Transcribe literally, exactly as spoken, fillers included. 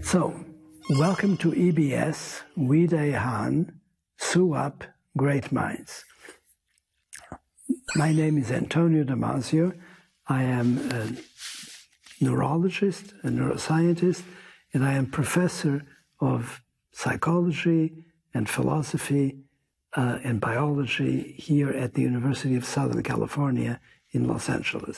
So, welcome to E B S, Widei Suap, Great Minds. My name is Antonio Damasio. I am a neurologist, a neuroscientist, and I am professor of psychology and philosophy uh, and biology here at the University of Southern California in Los Angeles.